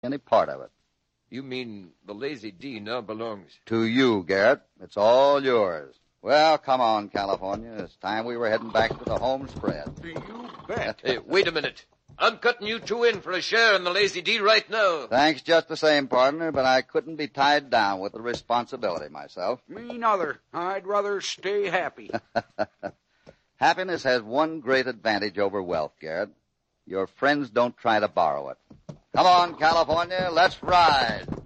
any part of it. You mean the Lazy D now belongs to you, Garrett. It's all yours. Well, come on, California. It's time we were heading back to the home spread. You bet. Hey, wait a minute. I'm cutting you two in for a share in the Lazy D right now. Thanks just the same, partner, but I couldn't be tied down with the responsibility myself. Me neither. I'd rather stay happy. Happiness has one great advantage over wealth, Garrett. Your friends don't try to borrow it. Come on, California, let's ride.